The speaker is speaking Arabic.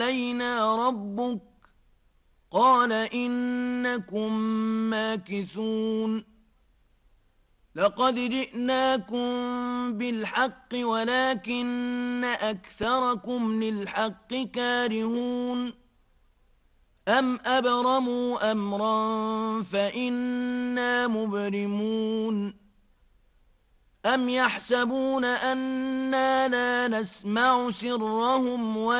علينا ربك قال إنكم ماكثون لقد جئناكم بالحق ولكن أكثركم للحق كارهون أم أبرموا أمرا فإنا مبرمون أم يحسبون أنا لا نسمع سرهم